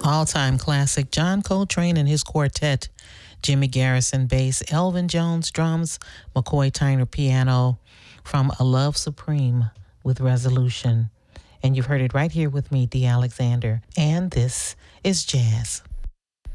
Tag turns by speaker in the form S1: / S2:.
S1: All-time classic, John Coltrane and his quartet, Jimmy Garrison bass, Elvin Jones drums, McCoy Tyner piano, from A Love Supreme with Resolution. And you've heard it right here with me, Dee Alexander. And this is Jazz.